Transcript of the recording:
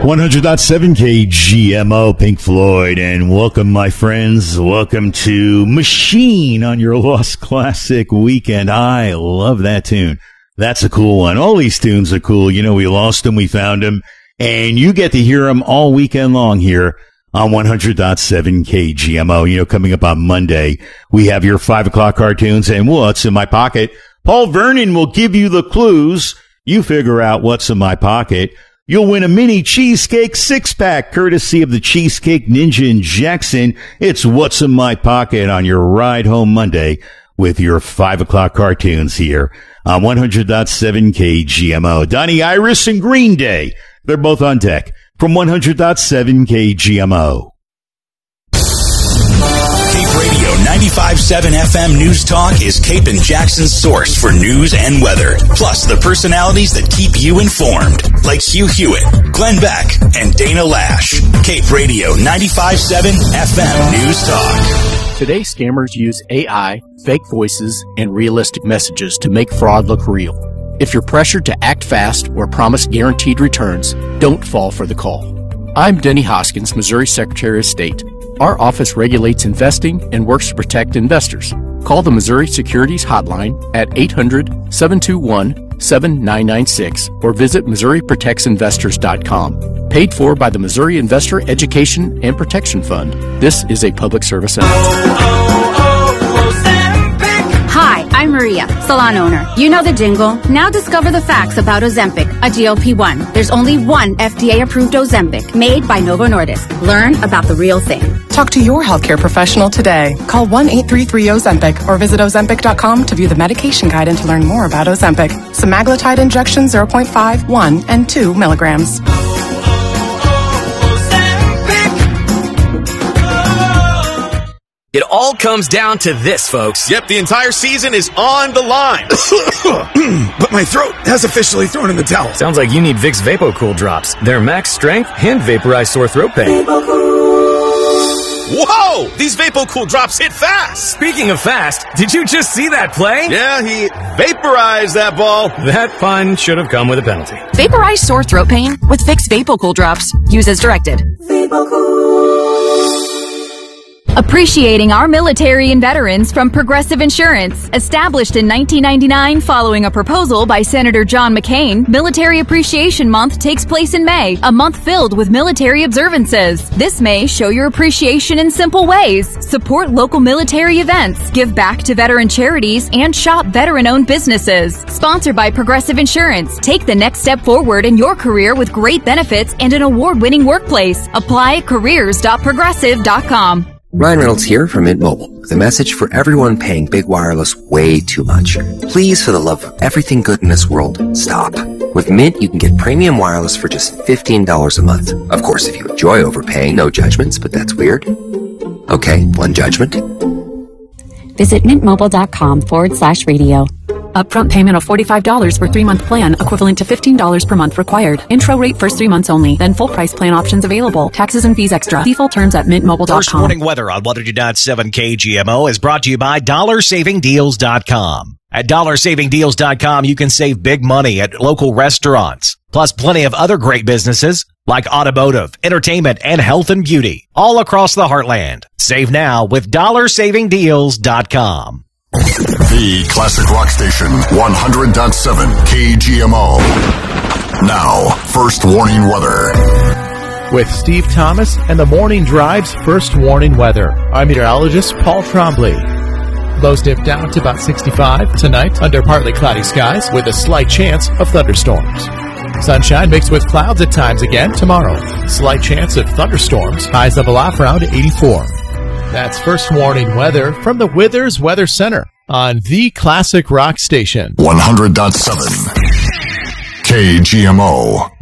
100.7 KGMO, Pink Floyd, and welcome, my friends. Welcome to Machine on your Lost Classic weekend. I love that tune. That's a cool one. All these tunes are cool. You know, we lost them, we found them, and you get to hear them all weekend long here on 100.7 KGMO. You know, coming up on Monday, we have your 5 o'clock cartoons and What's in My Pocket. Paul Vernon will give you the clues. You figure out what's in my pocket. You'll win a mini cheesecake six-pack courtesy of the Cheesecake Ninja in Jackson. It's What's in My Pocket on your ride home Monday with your 5 o'clock cartoons here on 100.7 KGMO. Donnie Iris and Green Day, they're both on deck from 100.7 KGMO. Cape Radio 95.7 FM News Talk is Cape and Jackson's source for news and weather, plus the personalities that keep you informed, like Hugh Hewitt, Glenn Beck, and Dana Lash. Cape Radio 95.7 FM News Talk. Today, scammers use AI, fake voices, and realistic messages to make fraud look real. If you're pressured to act fast or promise guaranteed returns, don't fall for the call. I'm Denny Hoskins, Missouri Secretary of State. Our office regulates investing and works to protect investors. Call the Missouri Securities Hotline at 800-721-7996 or visit MissouriProtectsInvestors.com. Paid for by the Missouri Investor Education and Protection Fund. This is a public service announcement. Hi, I'm Maria, salon owner. You know the jingle. Now discover the facts about Ozempic, a GLP-1. There's only one FDA-approved Ozempic made by Novo Nordisk. Learn about the real thing. Talk to your healthcare professional today. Call 1-833-OZEMPIC or visit Ozempic.com to view the medication guide and to learn more about Ozempic. Semaglutide injection 0.5, 1, and 2 milligrams. It all comes down to this, folks. Yep, the entire season is on the line. But my throat has officially thrown in the towel. Sounds like you need Vicks VapoCool drops. They're max strength and vaporize sore throat pain. Whoa! These VapoCool drops hit fast! Speaking of fast, did you just see that play? Yeah, he vaporized that ball. That pun should have come with a penalty. Vaporize sore throat pain with Vicks VapoCool drops. Use as directed. Appreciating our military and veterans from Progressive Insurance. Established in 1999 following a proposal by Senator John McCain, Military Appreciation Month takes place in May, a month filled with military observances. This May, show your appreciation in simple ways. Support local military events, give back to veteran charities, and shop veteran-owned businesses. Sponsored by Progressive Insurance. Take the next step forward in your career with great benefits and an award-winning workplace. Apply at careers.progressive.com. Ryan Reynolds here from Mint Mobile with a message for everyone paying big wireless way too much. Please, for the love of everything good in this world, stop. With Mint, you can get premium wireless for just $15 a month. Of course, if you enjoy overpaying, no judgments, but that's weird. Okay, one judgment. Visit mintmobile.com/radio. Upfront payment of $45 for 3-month plan, equivalent to $15 per month required. Intro rate first 3 months only. Then full price plan options available. Taxes and fees extra. Default terms at mintmobile.com. First morning weather on 100.7 KGMO is brought to you by DollarSavingDeals.com. At DollarSavingDeals.com, you can save big money at local restaurants, plus plenty of other great businesses like automotive, entertainment, and health and beauty all across the heartland. Save now with DollarSavingDeals.com. The Classic Rock Station, 100.7 KGMO. Now, first warning weather. With Steve Thomas and the Morning Drive's first warning weather, I'm meteorologist Paul Trombley. Lows dip down to about 65 tonight under partly cloudy skies with a slight chance of thunderstorms. Sunshine mixed with clouds at times again tomorrow. Slight chance of thunderstorms. Highs level off around 84. That's first warning weather from the Withers Weather Center on the Classic Rock Station. 100.7 KGMO.